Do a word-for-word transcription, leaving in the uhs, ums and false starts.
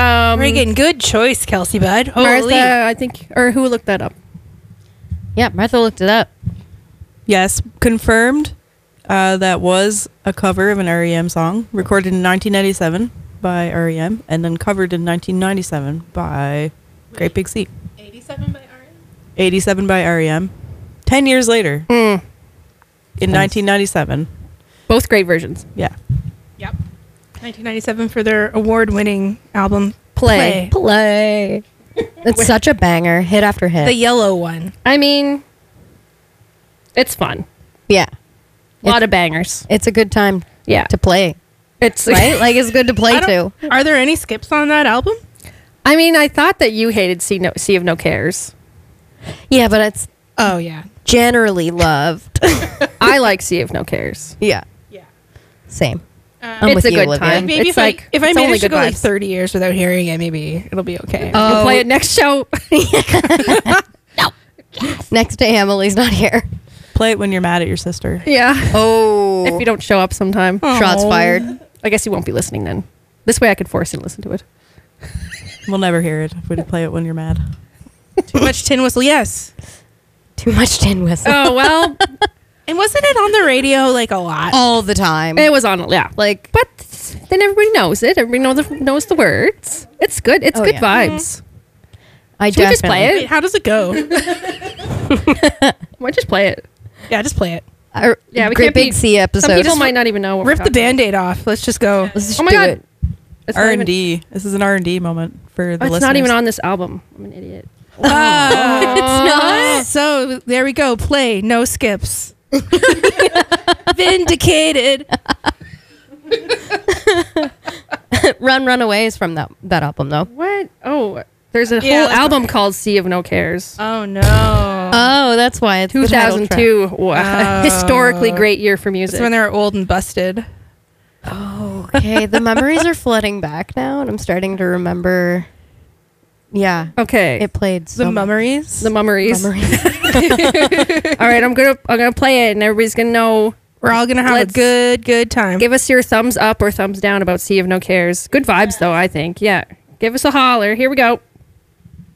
Um, Reagan, good choice, Kelsey Bud. Holy. Martha, I think, or who looked that up? Yeah, Martha looked it up. Yes, confirmed. Uh, that was a cover of an R E M song recorded in nineteen ninety-seven by R E M and then covered in nineteen ninety-seven by Great Big Sea. eighty-seven by R E M? eighty-seven by R E M. Ten years later, Mm. in Nice. nineteen ninety-seven. Both great versions. Yeah. Yep. nineteen ninety-seven for their award-winning album Play. Play. It's such a banger, hit after hit. The yellow one. I mean, it's fun. yeah, A lot of bangers. it's a good time Yeah. to play, It's right? Like it's good to play I to. don't- Are there any skips on that album? I mean, I thought that you hated Sea, no, sea of No Cares. Yeah, but it's Oh, yeah. generally loved. I like Sea of No Cares. yeah, Yeah. same. Uh, I'm It's with a you, good Olivia. time. maybe it's if like I, if I it's only manage to good go like vibes. thirty years without hearing it, maybe it'll be okay. We'll Oh, play it next show. next day Emily's not here. Play it when you're mad at your sister. yeah. Oh, If you don't show up sometime. shots fired. I guess you won't be listening then. This way I could force you to listen to it. We'll never hear it if we play it when you're mad. Too much tin whistle, yes. Too much tin whistle Oh, well, And wasn't it on the radio like a lot? all the time. it was on, yeah. Like, but then everybody knows it. Everybody know the, knows the words. It's good. It's Oh, good yeah. vibes. I Should we just play definitely- it? Wait, how does it go? Why just play it? Yeah, just play it. Uh, Yeah, we Great can't Big be- Sea episode. Some people might not even know what Rip we're the talking Band-Aid off. Let's just go. Let's just Oh my do God. it. It's not R even- and D. This is an R and D moment for the Oh, it's listeners. not even on this album. I'm an idiot. Uh, It's not. So there we go. Play. No skips. Vindicated. Run Runaways from that that album though. What? Oh, there's a Yeah, whole let's album called Sea of No Cares. Oh, no. Oh, that's why it's the title two thousand track. two. Wow. Oh. Historically great year for music. That's when they're old and busted. Okay, the memories are flooding back now, and I'm starting to remember. Yeah, okay. it played so The mummeries. the mummeries. memories. All right, I'm gonna I'm gonna play it, and everybody's gonna know. We're all going to have Let's a good, good time. Give us your thumbs up or thumbs down about Sea of No Cares. Good vibes, though. I think. Yeah. Give us a holler. Here we go.